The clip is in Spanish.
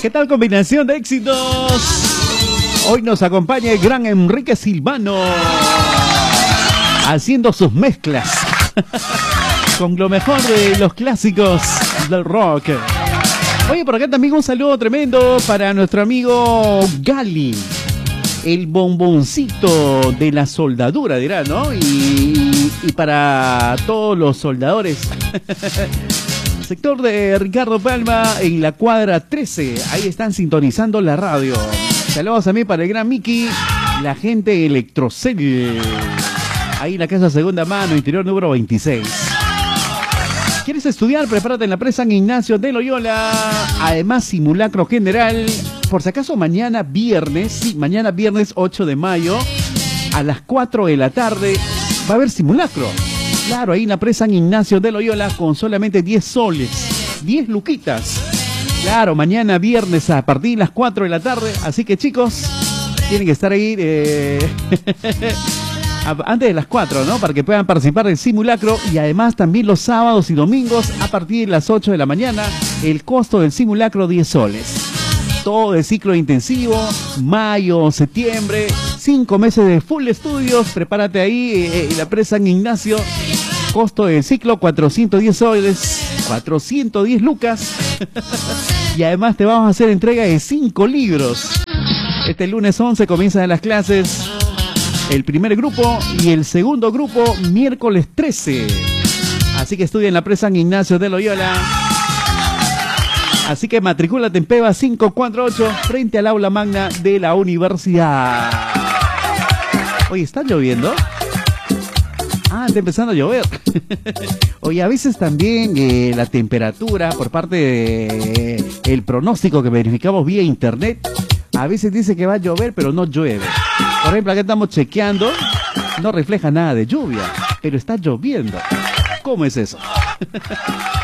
¿Qué tal combinación de éxitos? Hoy nos acompaña el gran Enrique Silvano haciendo sus mezclas con lo mejor de los clásicos del rock. Oye, por acá también un saludo tremendo para nuestro amigo Gali, el bomboncito de la soldadura, dirá, ¿no? Y para todos los soldadores. Sector de Ricardo Palma en la cuadra 13. Ahí están sintonizando la radio. Saludos también para el gran Miki, la gente de Electrocel. Ahí en la casa segunda mano, interior número 26. ¿Quieres estudiar? Prepárate en la presa San Ignacio de Loyola. Además, simulacro general. Por si acaso, mañana viernes, sí, mañana viernes 8 de mayo, a las 4 de la tarde, va a haber simulacro. Claro, ahí en la presa San Ignacio de Loyola, con solamente 10 soles, 10 luquitas. Claro, mañana viernes a partir de las 4 de la tarde. Así que, chicos, tienen que estar ahí antes de las 4, ¿no? Para que puedan participar del simulacro. Y además también los sábados y domingos a partir de las 8 de la mañana. El costo del simulacro 10 soles. Todo de ciclo intensivo, mayo, septiembre, 5 meses de full estudios. Prepárate ahí en la presa San Ignacio. Costo del ciclo 410 soles, 410 lucas. Y además te vamos a hacer entrega de 5 libros. Este lunes 11 comienzan las clases. El primer grupo y el segundo grupo miércoles 13. Así que estudia en la presa San Ignacio de Loyola. Así que matricúlate en PEVA 548 frente al aula magna de la universidad. Oye, ¿está lloviendo? Ah, está empezando a llover. Oye, a veces también la temperatura por parte de el pronóstico que verificamos vía internet, a veces dice que va a llover, pero no llueve. Por ejemplo, acá estamos chequeando, no refleja nada de lluvia, pero está lloviendo. ¿Cómo es eso?